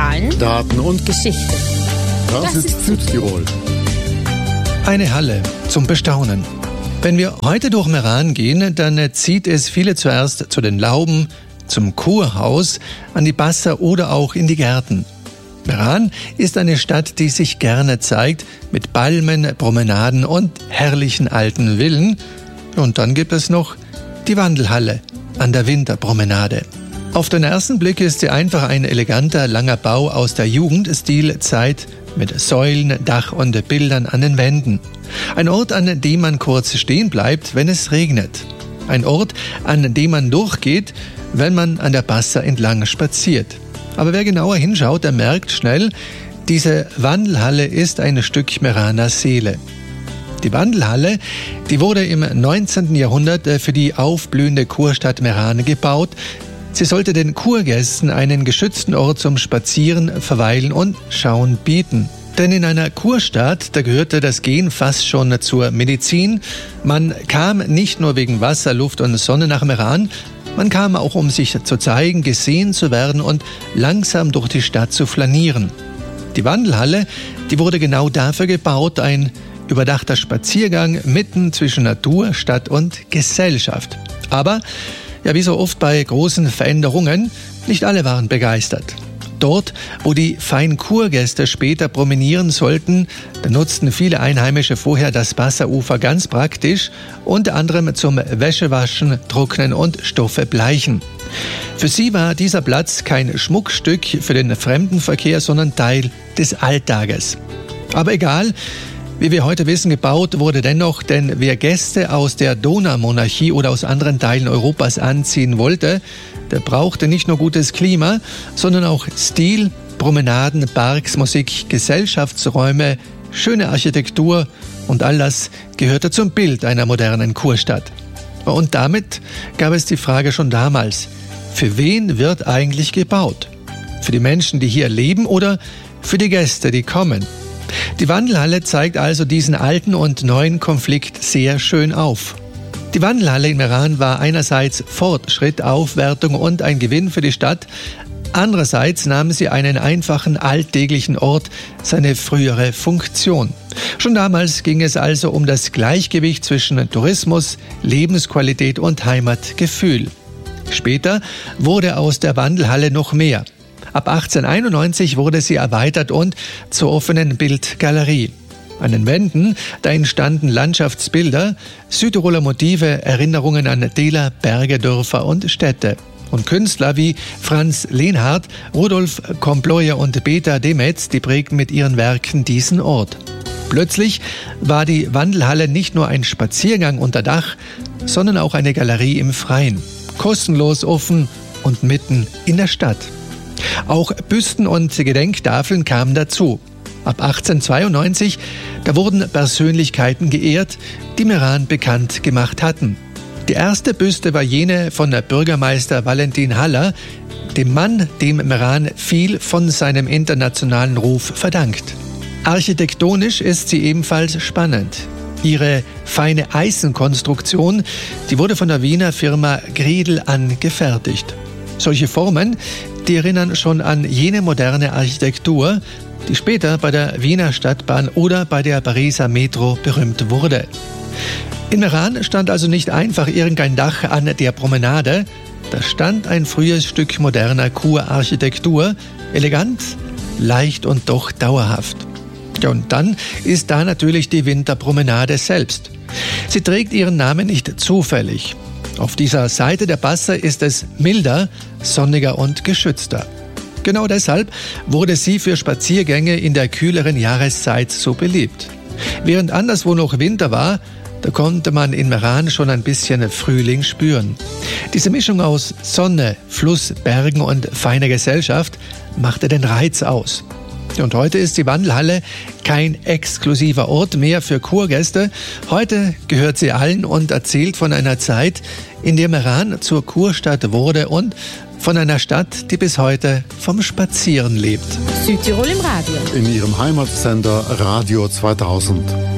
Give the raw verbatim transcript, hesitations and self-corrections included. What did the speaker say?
Zahlen, Daten und Geschichte. Das, das ist, ist Südtirol. Eine Halle zum Bestaunen. Wenn wir heute durch Meran gehen, dann zieht es viele zuerst zu den Lauben, zum Kurhaus, an die Basser oder auch in die Gärten. Meran ist eine Stadt, die sich gerne zeigt, mit Palmen, Promenaden und herrlichen alten Villen. Und dann gibt es noch die Wandelhalle an der Winterpromenade. Auf den ersten Blick ist sie einfach ein eleganter, langer Bau aus der Jugendstilzeit mit Säulen, Dach und Bildern an den Wänden. Ein Ort, an dem man kurz stehen bleibt, wenn es regnet. Ein Ort, an dem man durchgeht, wenn man an der Basser entlang spaziert. Aber wer genauer hinschaut, der merkt schnell, diese Wandelhalle ist ein Stück Meraner Seele. Die Wandelhalle, die wurde im neunzehnten Jahrhundert für die aufblühende Kurstadt Meran gebaut. Sie sollte den Kurgästen einen geschützten Ort zum Spazieren, Verweilen und Schauen bieten. Denn in einer Kurstadt, da gehörte das Gehen fast schon zur Medizin. Man kam nicht nur wegen Wasser, Luft und Sonne nach Meran, man kam auch, um sich zu zeigen, gesehen zu werden und langsam durch die Stadt zu flanieren. Die Wandelhalle, die wurde genau dafür gebaut, ein überdachter Spaziergang mitten zwischen Natur, Stadt und Gesellschaft. Aber, ja, wie so oft bei großen Veränderungen, nicht alle waren begeistert. Dort, wo die Feinkurgäste später promenieren sollten, da nutzten viele Einheimische vorher das Wasserufer ganz praktisch, unter anderem zum Wäschewaschen, Trocknen und Stoffe bleichen. Für sie war dieser Platz kein Schmuckstück für den Fremdenverkehr, sondern Teil des Alltages. Aber egal, wie wir heute wissen, gebaut wurde dennoch, denn wer Gäste aus der Donaumonarchie oder aus anderen Teilen Europas anziehen wollte, der brauchte nicht nur gutes Klima, sondern auch Stil, Promenaden, Parks, Musik, Gesellschaftsräume, schöne Architektur und all das gehörte zum Bild einer modernen Kurstadt. Und damit gab es die Frage schon damals, für wen wird eigentlich gebaut? Für die Menschen, die hier leben oder für die Gäste, die kommen? Die Wandelhalle zeigt also diesen alten und neuen Konflikt sehr schön auf. Die Wandelhalle in Meran war einerseits Fortschritt, Aufwertung und ein Gewinn für die Stadt. Andererseits nahm sie einen einfachen, alltäglichen Ort seine frühere Funktion. Schon damals ging es also um das Gleichgewicht zwischen Tourismus, Lebensqualität und Heimatgefühl. Später wurde aus der Wandelhalle noch mehr. Ab achtzehnhunderteinundneunzig wurde sie erweitert und zur offenen Bildgalerie. An den Wänden, da entstanden Landschaftsbilder, Südtiroler Motive, Erinnerungen an Täler, Berge, Dörfer und Städte. Und Künstler wie Franz Lehnhardt, Rudolf Komployer und Beta Demetz, die prägten mit ihren Werken diesen Ort. Plötzlich war die Wandelhalle nicht nur ein Spaziergang unter Dach, sondern auch eine Galerie im Freien. Kostenlos offen und mitten in der Stadt. Auch Büsten und Gedenktafeln kamen dazu. Ab achtzehnhundertzweiundneunzig, da wurden Persönlichkeiten geehrt, die Meran bekannt gemacht hatten. Die erste Büste war jene von Bürgermeister Valentin Haller, dem Mann, dem Meran viel von seinem internationalen Ruf verdankt. Architektonisch ist sie ebenfalls spannend. Ihre feine Eisenkonstruktion, die wurde von der Wiener Firma Griedel angefertigt. Solche Formen, die erinnern schon an jene moderne Architektur, die später bei der Wiener Stadtbahn oder bei der Pariser Metro berühmt wurde. In Meran stand also nicht einfach irgendein Dach an der Promenade, da stand ein frühes Stück moderner Kurarchitektur, elegant, leicht und doch dauerhaft. Ja, und dann ist da natürlich die Winterpromenade selbst. Sie trägt ihren Namen nicht zufällig. Auf dieser Seite der Basser ist es milder, sonniger und geschützter. Genau deshalb wurde sie für Spaziergänge in der kühleren Jahreszeit so beliebt. Während anderswo noch Winter war, da konnte man in Meran schon ein bisschen Frühling spüren. Diese Mischung aus Sonne, Fluss, Bergen und feiner Gesellschaft machte den Reiz aus. Und heute ist die Wandelhalle kein exklusiver Ort mehr für Kurgäste. Heute gehört sie allen und erzählt von einer Zeit, in der Meran zur Kurstadt wurde und von einer Stadt, die bis heute vom Spazieren lebt. Südtirol im Radio. In ihrem Heimatsender Radio zweitausend.